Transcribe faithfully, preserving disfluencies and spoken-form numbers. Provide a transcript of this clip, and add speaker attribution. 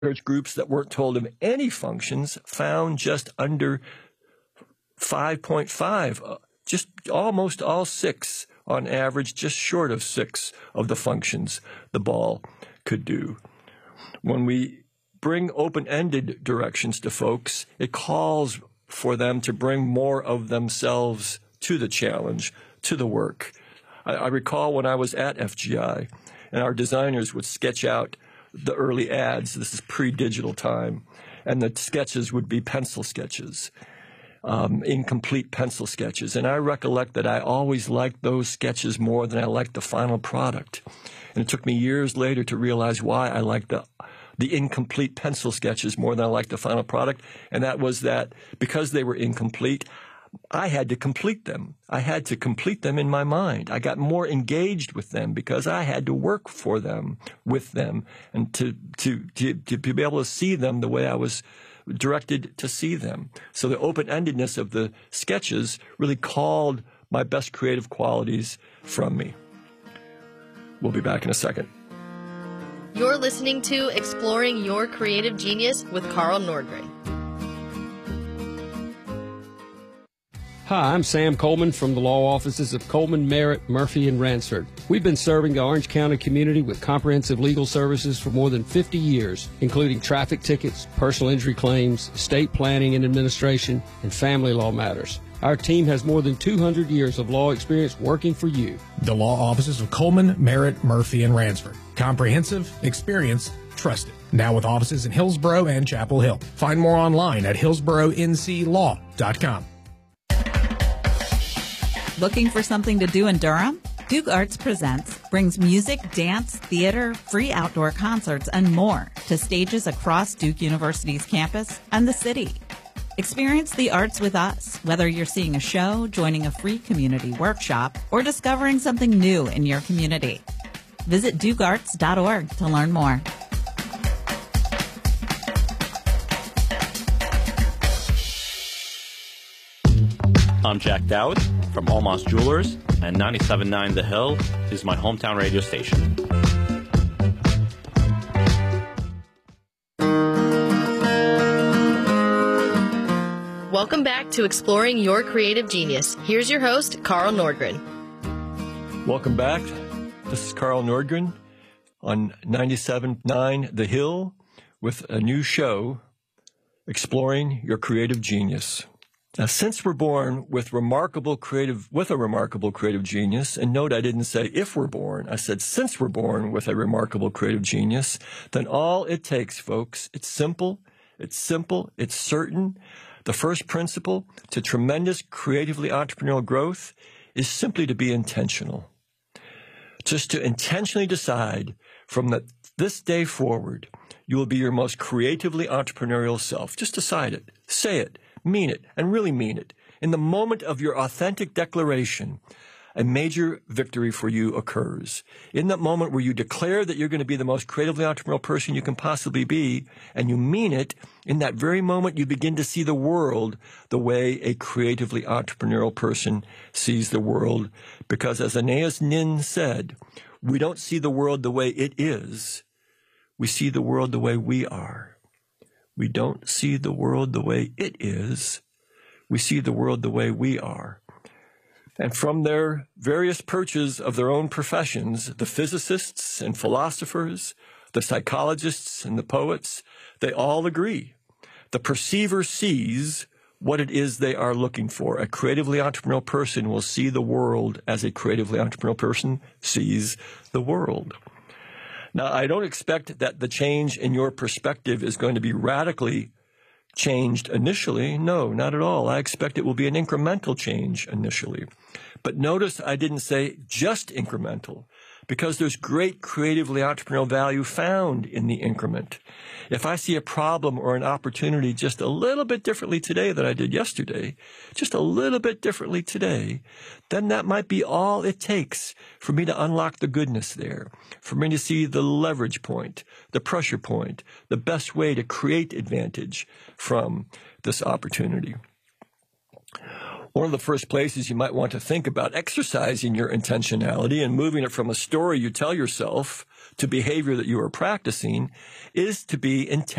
Speaker 1: research groups that weren't told of any functions found just under five point five, uh, just almost all six on average, just short of six of the functions the ball could do. When we bring open-ended directions to folks, it calls for them to bring more of themselves to the challenge, to the work. I, I recall when I was at F G I, and our designers would sketch out the early ads. This is pre-digital time. And the sketches would be pencil sketches, um, incomplete pencil sketches. And I recollect that I always liked those sketches more than I liked the final product. And it took me years later to realize why I liked the the incomplete pencil sketches more than I liked the final product. And that was that because they were incomplete, I had to complete them. I had to complete them in my mind. I got more engaged with them because I had to work for them, with them, and to, to, to, to be able to see them the way I was directed to see them. So the open-endedness of the sketches really called my best creative qualities from me. We'll be back in a second.
Speaker 2: You're listening to Exploring Your Creative Genius with Carl Nordgren.
Speaker 3: Hi, I'm Sam Coleman from the law offices of Coleman, Merritt, Murphy, and Ransford. We've been serving the Orange County community with comprehensive legal services for more than fifty years, including traffic tickets, personal injury claims, estate planning and administration, and family law matters. Our team has more than two hundred years of law experience working for you.
Speaker 4: The law offices of Coleman, Merritt, Murphy, and Ransford. Comprehensive, experienced, trusted. Now with offices in Hillsborough and Chapel Hill. Find more online at hillsborough n c law dot com.
Speaker 5: Looking for something to do in Durham? Duke Arts Presents brings music, dance, theater, free outdoor concerts, and more to stages across Duke University's campus and the city. Experience the arts with us, whether you're seeing a show, joining a free community workshop, or discovering something new in your community. Visit duke arts dot org to learn more.
Speaker 6: I'm Jack Dowd from Almas Jewelers, and ninety-seven point nine The Hill is my hometown radio station.
Speaker 2: Welcome back to Exploring Your Creative Genius. Here's your host, Carl Nordgren.
Speaker 1: Welcome back. This is Carl Nordgren on ninety-seven point nine The Hill with a new show, Exploring Your Creative Genius. Now, since we're born with remarkable creative, with a remarkable creative genius, and note I didn't say if we're born, I said since we're born with a remarkable creative genius, then all it takes, folks, it's simple, it's simple, it's certain. The first principle to tremendous creatively entrepreneurial growth is simply to be intentional. Just to intentionally decide from the, this day forward, you will be your most creatively entrepreneurial self. Just decide it, say it, mean it, and really mean it. In the moment of your authentic declaration, a major victory for you occurs. In that moment where you declare that you're going to be the most creatively entrepreneurial person you can possibly be, and you mean it, in that very moment you begin to see the world the way a creatively entrepreneurial person sees the world. Because as Anais Nin said, we don't see the world the way it is. We see the world the way we are. We don't see the world the way it is. We see the world the way we are. And from their various perches of their own professions, the physicists and philosophers, the psychologists and the poets, they all agree. The perceiver sees what it is they are looking for. A creatively entrepreneurial person will see the world as a creatively entrepreneurial person sees the world. Now, I don't expect that the change in your perspective is going to be radically changed initially. No, not at all. I expect it will be an incremental change initially. But notice I didn't say just incremental, because there's great creatively entrepreneurial value found in the increment. If I see a problem or an opportunity just a little bit differently today than I did yesterday, just a little bit differently today, then that might be all it takes for me to unlock the goodness there, for me to see the leverage point, the pressure point, the best way to create advantage from this opportunity. One of the first places you might want to think about exercising your intentionality and moving it from a story you tell yourself to behavior that you are practicing is to be intentional.